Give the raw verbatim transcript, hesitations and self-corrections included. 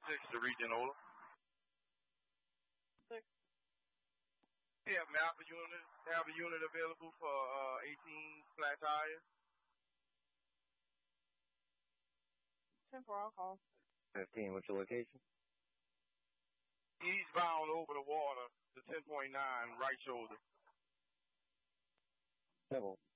six to Region Ola. Six. Yeah, have a unit, have a unit available for uh, eighteen flat tires. ten four, I'll call. fifteen, what's your location? Eastbound over the water to ten point nine, right shoulder. Double.